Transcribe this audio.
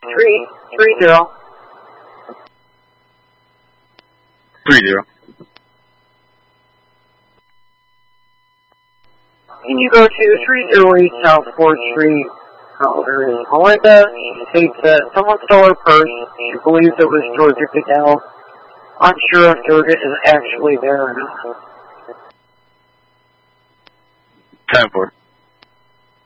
330. 30. Can you go to 308 South 4th Street? There is Melinda. She states that someone stole her purse. She believes it was Georgia Goodell. Unsure if Georgia is actually there or not. 10-4.